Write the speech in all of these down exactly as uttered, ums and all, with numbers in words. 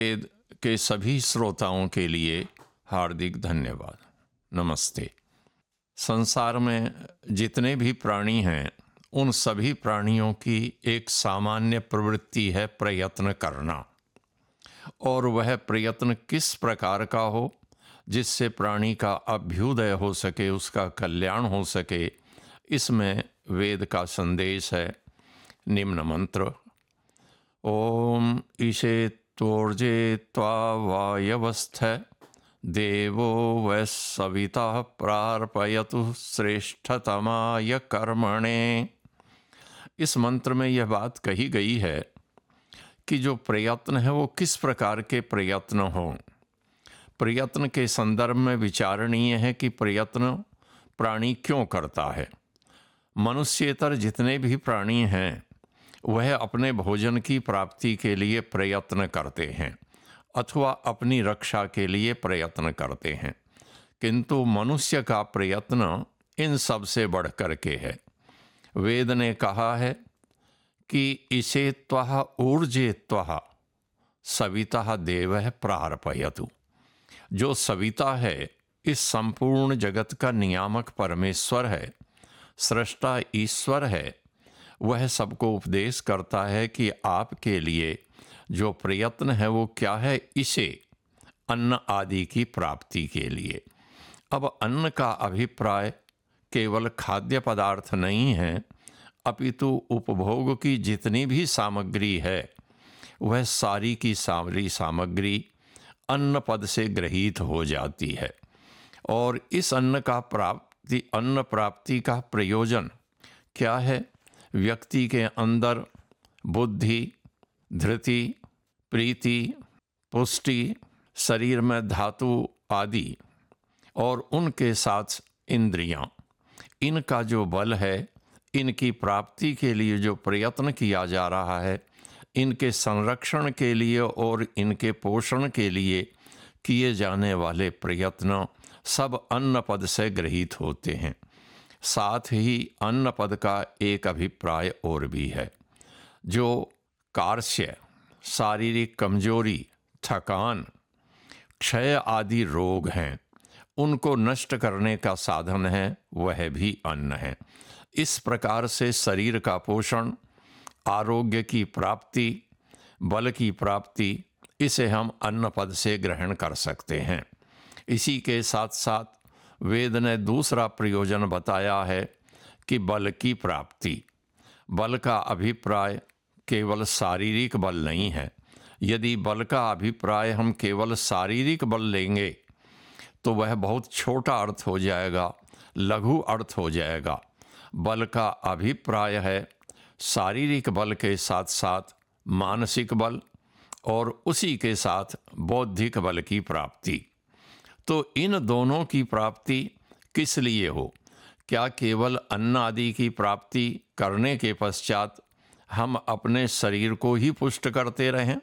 वेद के सभी श्रोताओं के लिए हार्दिक धन्यवाद। नमस्ते। संसार में जितने भी प्राणी हैं उन सभी प्राणियों की एक सामान्य प्रवृत्ति है प्रयत्न करना, और वह प्रयत्न किस प्रकार का हो जिससे प्राणी का अभ्युदय हो सके, उसका कल्याण हो सके। इसमें वेद का संदेश है। निम्न मंत्र: ओम ईशेत्वोर्जे त्वा वायवस्थ देवो वै सविता प्रार्पयतु श्रेष्ठतमाय कर्मणे। इस मंत्र में यह बात कही गई है कि जो प्रयत्न है वो किस प्रकार के प्रयत्न हो। प्रयत्न के संदर्भ में विचारणीय है कि प्रयत्न प्राणी क्यों करता है। मनुष्येतर जितने भी प्राणी हैं वह अपने भोजन की प्राप्ति के लिए प्रयत्न करते हैं अथवा अपनी रक्षा के लिए प्रयत्न करते हैं, किंतु मनुष्य का प्रयत्न इन सब से बढ़ कर के है। वेद ने कहा है कि इसे त्वः ऊर्जे त्वः सविता देवः प्रार्पयतु। जो सविता है, इस संपूर्ण जगत का नियामक परमेश्वर है, सृष्टा ईश्वर है, वह सबको उपदेश करता है कि आपके लिए जो प्रयत्न है वो क्या है। इसे अन्न आदि की प्राप्ति के लिए। अब अन्न का अभिप्राय केवल खाद्य पदार्थ नहीं है, अपितु उपभोग की जितनी भी सामग्री है वह सारी की सारी सामग्री अन्न पद से गृहीत हो जाती है। और इस अन्न का प्राप्ति अन्न प्राप्ति का प्रयोजन क्या है? व्यक्ति के अंदर बुद्धि, धृति, प्रीति, पुष्टि, शरीर में धातु आदि और उनके साथ इंद्रियां, इनका जो बल है, इनकी प्राप्ति के लिए जो प्रयत्न किया जा रहा है, इनके संरक्षण के लिए और इनके पोषण के लिए किए जाने वाले प्रयत्न सब अन्न पद से गृहीत होते हैं। साथ ही अन्न पद का एक अभिप्राय और भी है। जो कार्श्य, शारीरिक कमजोरी, थकान, क्षय आदि रोग हैं, उनको नष्ट करने का साधन है, वह भी अन्न है। इस प्रकार से शरीर का पोषण, आरोग्य की प्राप्ति, बल की प्राप्ति, इसे हम अन्न पद से ग्रहण कर सकते हैं। इसी के साथ साथ वेद ने दूसरा प्रयोजन बताया है कि बल की प्राप्ति। बल का अभिप्राय केवल शारीरिक बल नहीं है। यदि बल का अभिप्राय हम केवल शारीरिक बल लेंगे तो वह बहुत छोटा अर्थ हो जाएगा, लघु अर्थ हो जाएगा। बल का अभिप्राय है शारीरिक बल के साथ साथ मानसिक बल और उसी के साथ बौद्धिक बल की प्राप्ति। तो इन दोनों की प्राप्ति किस लिए हो? क्या केवल अन्न आदि की प्राप्ति करने के पश्चात हम अपने शरीर को ही पुष्ट करते रहें,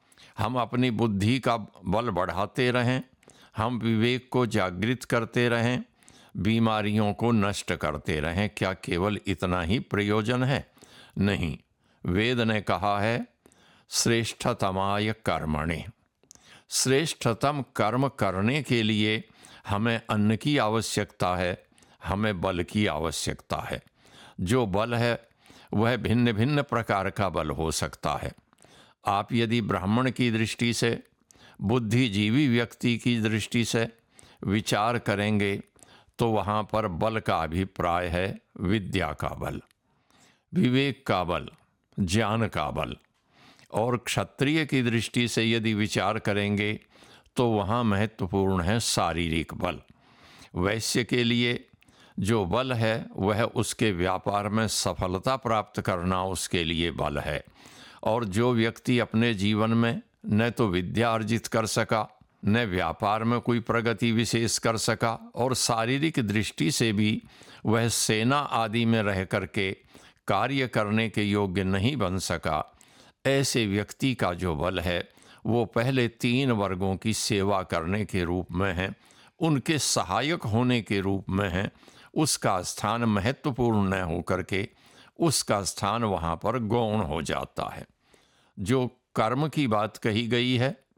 हम अपनी बुद्धि का बल बढ़ाते रहें, हम विवेक को जागृत करते रहें, बीमारियों को नष्ट करते रहें? क्या केवल इतना ही प्रयोजन है? नहीं। वेद ने कहा है श्रेष्ठतमाय कर्मणे। श्रेष्ठतम कर्म करने के लिए हमें अन्न की आवश्यकता है, हमें बल की आवश्यकता है। जो बल है वह भिन्न भिन्न प्रकार का बल हो सकता है। आप यदि ब्राह्मण की दृष्टि से, बुद्धिजीवी व्यक्ति की दृष्टि से विचार करेंगे तो वहाँ पर बल का अभिप्राय है विद्या का बल, विवेक का बल, ज्ञान का बल। और क्षत्रिय की दृष्टि से यदि विचार करेंगे तो वहाँ महत्वपूर्ण है शारीरिक बल। वैश्य के लिए जो बल है वह उसके व्यापार में सफलता प्राप्त करना उसके लिए बल है। और जो व्यक्ति अपने जीवन में न तो विद्या अर्जित कर सका, न व्यापार में कोई प्रगति विशेष कर सका, और शारीरिक दृष्टि से भी वह सेना आदि में रह करके कार्य करने के योग्य नहीं बन सका, ऐसे व्यक्ति का जो बल है वो पहले तीन वर्गों की सेवा करने के रूप में है, उनके सहायक होने के रूप में है। उसका स्थान महत्वपूर्ण न होकर के उसका स्थान वहाँ पर गौण हो जाता है। जो कर्म की बात कही गई है